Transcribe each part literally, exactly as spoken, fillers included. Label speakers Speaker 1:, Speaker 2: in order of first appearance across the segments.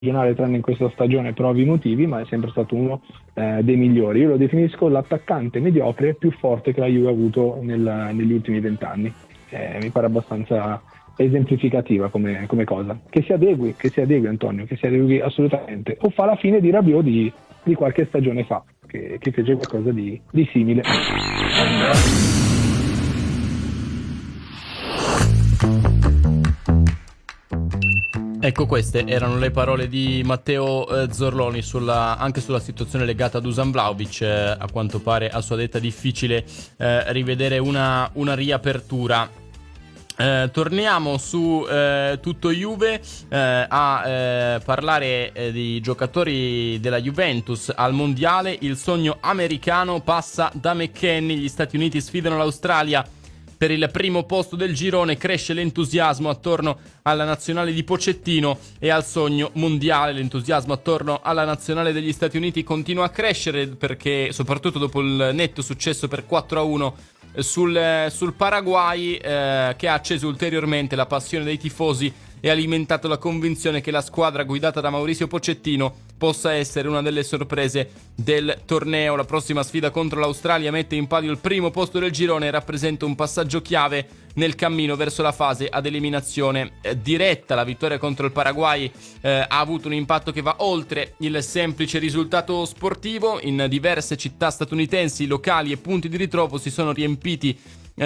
Speaker 1: stagionale, tranne in questa stagione per ovvi motivi, ma è sempre stato uno eh, dei migliori. Io lo definisco l'attaccante mediocre più forte che la Juve ha avuto nel, negli ultimi vent'anni. Eh, mi pare abbastanza esemplificativa come, come cosa. Che si adegui, che si adegui Antonio, che si adegui assolutamente. O fa la fine di Rabiot di, di qualche stagione fa, che, che fece qualcosa di, di simile.
Speaker 2: Ecco, queste erano le parole di Matteo eh, Zorloni sulla, anche sulla situazione legata ad Dusan Vlahovic. Eh, a quanto pare, a sua detta, difficile eh, rivedere una, una riapertura. Eh, torniamo su eh, tutto Juve eh, a eh, parlare eh, di giocatori della Juventus al mondiale. Il sogno americano passa da McKennie. Gli Stati Uniti sfidano l'Australia per il primo posto del girone. Cresce l'entusiasmo attorno alla nazionale di Pochettino e al sogno mondiale. L'entusiasmo attorno alla nazionale degli Stati Uniti continua a crescere, perché soprattutto dopo il netto successo per quattro a uno sul, sul Paraguay, eh, che ha acceso ulteriormente la passione dei tifosi e alimentato la convinzione che la squadra guidata da Mauricio Pochettino possa essere una delle sorprese del torneo. La prossima sfida contro l'Australia mette in palio il primo posto del girone e rappresenta un passaggio chiave nel cammino verso la fase ad eliminazione eh, diretta. La vittoria contro il Paraguay eh, ha avuto un impatto che va oltre il semplice risultato sportivo. In diverse città statunitensi, locali e punti di ritrovo si sono riempiti Eh,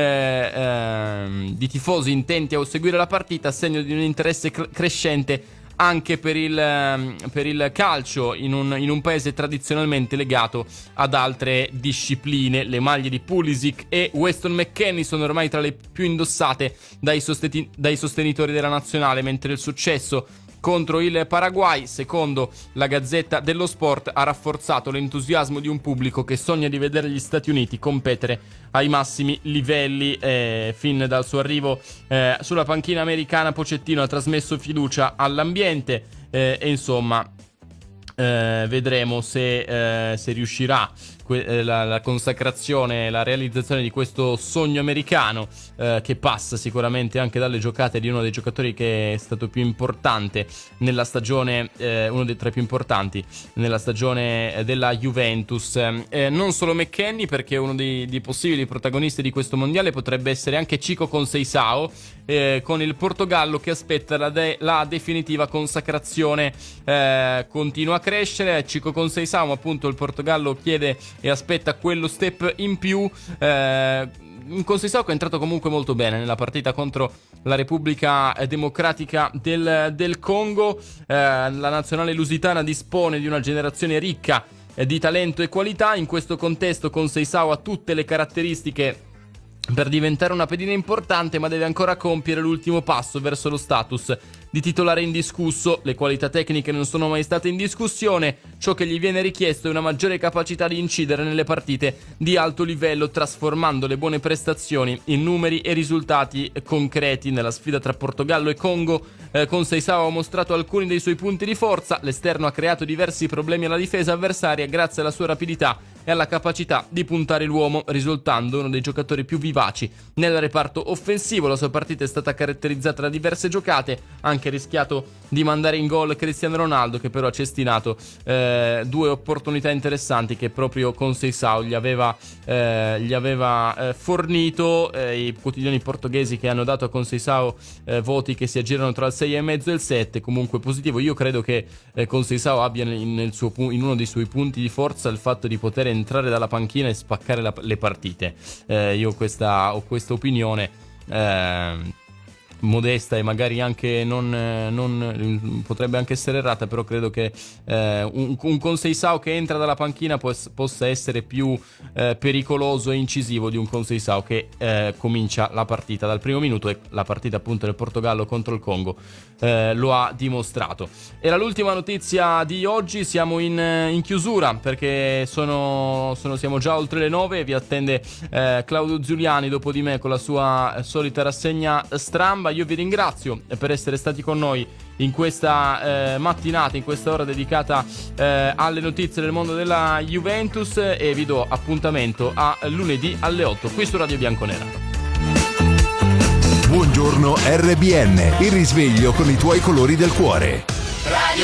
Speaker 2: eh, di tifosi intenti a seguire la partita, a segno di un interesse cr- crescente anche per il, eh, per il calcio in un, in un paese tradizionalmente legato ad altre discipline. Le maglie di Pulisic e Weston McKennie sono ormai tra le più indossate dai, sosteti- dai sostenitori della nazionale, mentre il successo contro il Paraguay, secondo la Gazzetta dello Sport, ha rafforzato l'entusiasmo di un pubblico che sogna di vedere gli Stati Uniti competere ai massimi livelli. Eh, fin dal suo arrivo eh, sulla panchina americana, Pochettino ha trasmesso fiducia all'ambiente eh, e insomma eh, vedremo se, eh, se riuscirà que- la, la consacrazione, la realizzazione di questo sogno americano, eh, che passa sicuramente anche dalle giocate di uno dei giocatori che è stato più importante nella stagione, eh, uno dei tre più importanti nella stagione della Juventus. Eh, non solo McKennie, perché uno dei, dei possibili protagonisti di questo mondiale potrebbe essere anche Chico Conceição, eh, con il Portogallo che aspetta la, de- la definitiva consacrazione. Eh, continua a crescere Chico Conceição, appunto il Portogallo chiede e aspetta quello step in più. eh, Conceição che è entrato comunque molto bene nella partita contro la Repubblica Democratica del, del Congo. eh, la nazionale lusitana dispone di una generazione ricca eh, di talento e qualità. In questo contesto Conceição ha tutte le caratteristiche per diventare una pedina importante, ma deve ancora compiere l'ultimo passo verso lo status di titolare indiscusso. Le qualità tecniche non sono mai state in discussione, ciò che gli viene richiesto è una maggiore capacità di incidere nelle partite di alto livello, trasformando le buone prestazioni in numeri e risultati concreti. Nella sfida tra Portogallo e Congo, eh, Conceição ha mostrato alcuni dei suoi punti di forza. L'esterno ha creato diversi problemi alla difesa avversaria grazie alla sua rapidità e alla capacità di puntare l'uomo, risultando uno dei giocatori più vivaci nel reparto offensivo. La sua partita è stata caratterizzata da diverse giocate, anche rischiato di mandare in gol Cristiano Ronaldo, che però ha cestinato eh, due opportunità interessanti che proprio Conceição gli aveva, eh, gli aveva eh, fornito. Eh, i quotidiani portoghesi che hanno dato a Conceição eh, voti che si aggirano tra il sei e mezzo e il sette, comunque positivo. Io credo che eh, Conceição abbia nel, nel suo, in uno dei suoi punti di forza il fatto di poter entrare dalla panchina e spaccare la, le partite. Eh, io questa, ho questa opinione eh, modesta e magari anche non, non potrebbe anche essere errata, però credo che eh, un, un Conceição che entra dalla panchina pos, possa essere più eh, pericoloso e incisivo di un Conceição che eh, comincia la partita dal primo minuto, e la partita appunto del Portogallo contro il Congo eh, lo ha dimostrato. Era l'ultima notizia di oggi. Siamo in, in chiusura perché sono, sono, siamo già oltre le nove. Vi attende eh, Claudio Giuliani dopo di me con la sua solita rassegna stramba. Io vi ringrazio per essere stati con noi in questa eh, mattinata, in questa ora dedicata eh, alle notizie del mondo della Juventus, e vi do appuntamento a lunedì alle otto qui su Radio Bianconera.
Speaker 3: Buongiorno R B N, il risveglio con i tuoi colori del cuore. Radio